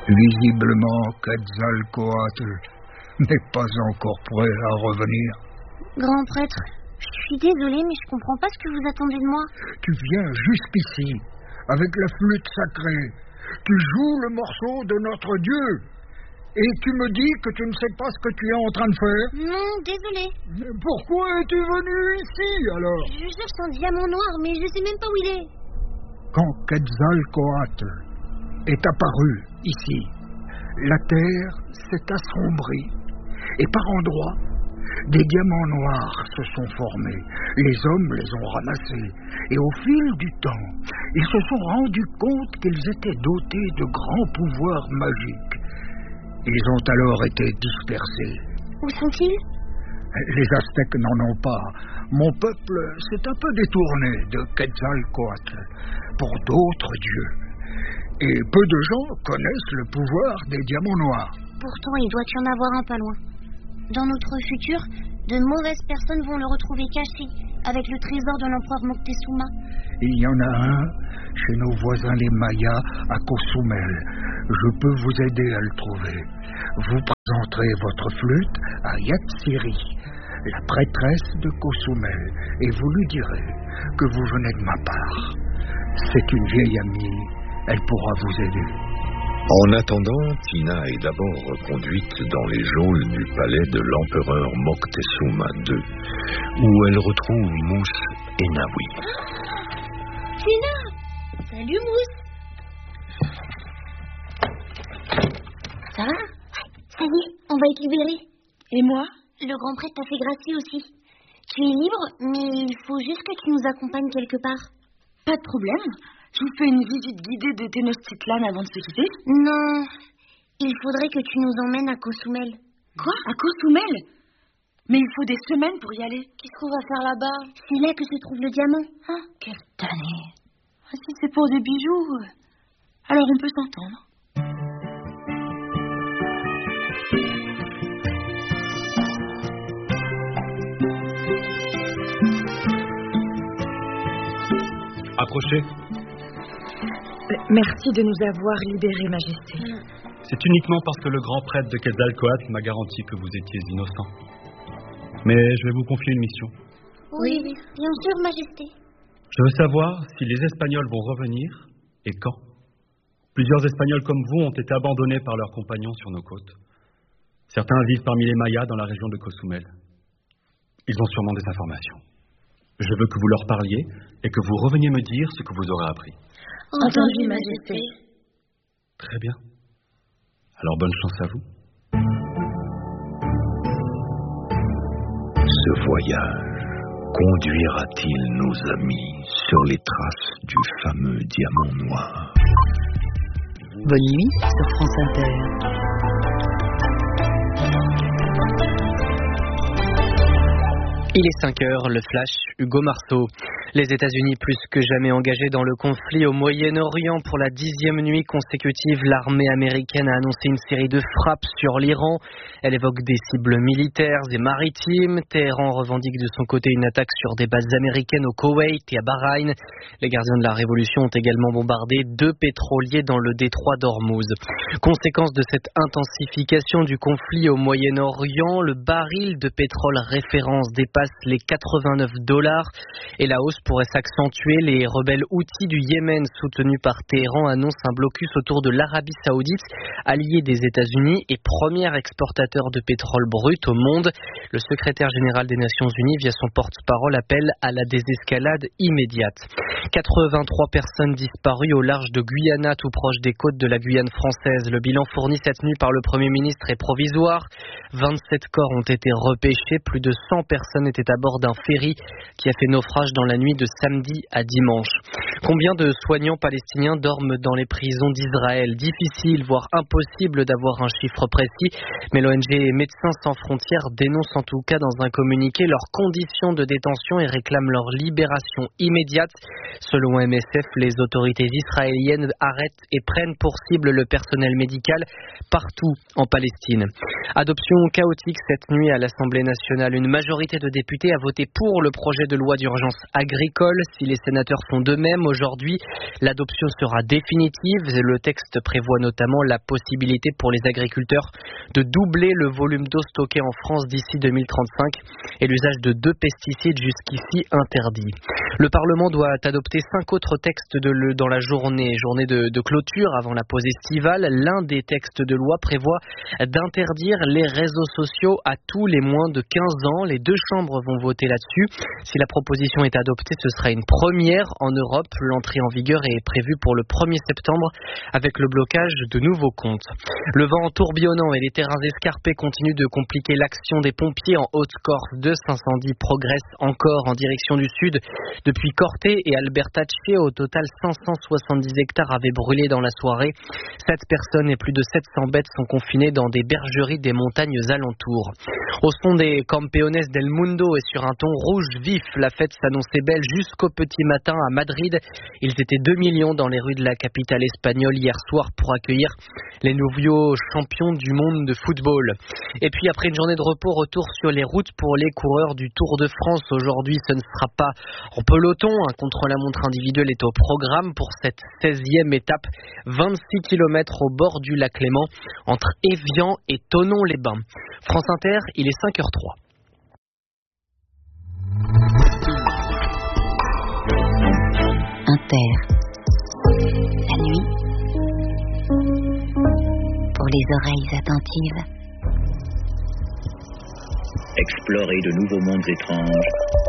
Visiblement, Quetzalcoatl n'est pas encore prêt à revenir. Grand prêtre, je suis désolée, mais je comprends pas ce que vous attendez de moi. Tu viens jusqu'ici, avec la flûte sacrée. Tu joues le morceau de notre Dieu. Et tu me dis que tu ne sais pas ce que tu es en train de faire? Non, désolée. Pourquoi es-tu venu ici, alors? Je cherche un diamant noir, mais je sais même pas où il est. Quand Quetzalcoatl est apparu ici, la terre s'est assombrie. Et par endroits, des diamants noirs se sont formés. Les hommes les ont ramassés. Et au fil du temps, ils se sont rendus compte qu'ils étaient dotés de grands pouvoirs magiques. Ils ont alors été dispersés. Où sont-ils? Les Aztèques n'en ont pas. Mon peuple s'est un peu détourné de Quetzalcoatl pour d'autres dieux. Et peu de gens connaissent le pouvoir des diamants noirs. Pourtant, il doit y en avoir un pas loin. Dans notre futur, de mauvaises personnes vont le retrouver caché avec le trésor de l'empereur Moctezuma. Il y en a un chez nos voisins les Mayas à Cozumel. Je peux vous aider à le trouver. Vous présenterez votre flûte à Yatsiri, la prêtresse de Cozumel, et vous lui direz que vous venez de ma part. C'est une vieille amie, elle pourra vous aider. En attendant, Tina est d'abord reconduite dans les geôles du palais de l'empereur Moctezuma II, où elle retrouve Mousse et Naoui. Tina! Salut Mousse! Ça va? Ça y est, on va être libérés. Et moi? Le grand prêtre t'a fait gracier aussi. Tu es libre, mais il faut juste que tu nous accompagnes quelque part. Pas de problème. Je vous fais une visite guidée de Tenochtitlan avant de se quitter. Non, il faudrait que tu nous emmènes à Cozumel. Quoi? À Cozumel? Mais il faut des semaines pour y aller. Qu'est-ce qu'on va faire là-bas? C'est là que se trouve le diamant. Hein? Quelle tannée. Si c'est pour des bijoux, alors on peut s'entendre. Approchez. Merci de nous avoir libérés, Majesté. C'est uniquement parce que le grand prêtre de Quetzalcoatl m'a garanti que vous étiez innocent. Mais je vais vous confier une mission. Oui, bien sûr, Majesté. Je veux savoir si les Espagnols vont revenir et quand. Plusieurs Espagnols comme vous ont été abandonnés par leurs compagnons sur nos côtes. Certains vivent parmi les Mayas dans la région de Cozumel. Ils ont sûrement des informations. Je veux que vous leur parliez et que vous reveniez me dire ce que vous aurez appris. Entendu, Majesté. Très bien. Alors bonne chance à vous. Ce voyage conduira-t-il nos amis sur les traces du fameux diamant noir? Bonne nuit sur France Inter. Il est 5 heures, le flash, Hugo Marceau. Les États-Unis plus que jamais engagés dans le conflit au Moyen-Orient. Pour la 10e nuit consécutive, l'armée américaine a annoncé une série de frappes sur l'Iran. Elle évoque des cibles militaires et maritimes. Téhéran revendique de son côté une attaque sur des bases américaines au Koweït et à Bahreïn. Les gardiens de la Révolution ont également bombardé 2 pétroliers dans le détroit d'Ormuz. Conséquence de cette intensification du conflit au Moyen-Orient, le baril de pétrole référence dépasse les $89 et la hausse pourrait s'accentuer. Les rebelles houthis du Yémen soutenus par Téhéran annoncent un blocus autour de l'Arabie Saoudite, allié des États-Unis et premier exportateur de pétrole brut au monde. Le secrétaire général des Nations Unies, via son porte-parole, appelle à la désescalade immédiate. 83 personnes disparues au large de Guyana, tout proche des côtes de la Guyane française. Le bilan fourni cette nuit par le Premier ministre est provisoire. 27 corps ont été repêchés. Plus de 100 personnes étaient à bord d'un ferry qui a fait naufrage dans la nuit de samedi à dimanche. Combien de soignants palestiniens dorment dans les prisons d'Israël? Difficile, voire impossible d'avoir un chiffre précis, mais l'ONG Médecins sans frontières dénonce en tout cas dans un communiqué leurs conditions de détention et réclame leur libération immédiate. Selon MSF, les autorités israéliennes arrêtent et prennent pour cible le personnel médical partout en Palestine. Adoption chaotique cette nuit à l'Assemblée nationale. Une majorité de députés a voté pour le projet de loi d'urgence agricole. Si les sénateurs font de même, Aujourd'hui, l'adoption sera définitive. Le texte prévoit notamment la possibilité pour les agriculteurs de doubler le volume d'eau stocké en France d'ici 2035 et l'usage de 2 pesticides jusqu'ici interdits. Le Parlement doit adopter 5 autres textes dans la journée de clôture avant la pause estivale. L'un des textes de loi prévoit d'interdire les réseaux sociaux à tous les moins de 15 ans. Les 2 chambres vont voter là-dessus. Si la proposition est adoptée, ce sera une première en Europe. L'entrée en vigueur est prévue pour le 1er septembre avec le blocage de nouveaux comptes. Le vent tourbillonnant et les terrains escarpés continuent de compliquer l'action des pompiers en Haute-Corse. 2 incendies progressent encore en direction du sud. Depuis Corté et Albertacce, au total 570 hectares avaient brûlé dans la soirée. 7 personnes et plus de 700 bêtes sont confinées dans des bergeries des montagnes alentours. Au son des Campeones del Mundo et sur un ton rouge vif, la fête s'annonçait belle jusqu'au petit matin à Madrid. Ils étaient 2 millions dans les rues de la capitale espagnole hier soir pour accueillir les nouveaux champions du monde de football. Et puis après une journée de repos, retour sur les routes pour les coureurs du Tour de France. Aujourd'hui, ce ne sera pas en peloton. Un contre-la-montre individuel est au programme pour cette 16e étape. 26 km au bord du lac Léman entre Évian et Thonon-les-Bains. France Inter, il est 5h03. Inter. La nuit. Pour les oreilles attentives. Explorer de nouveaux mondes étranges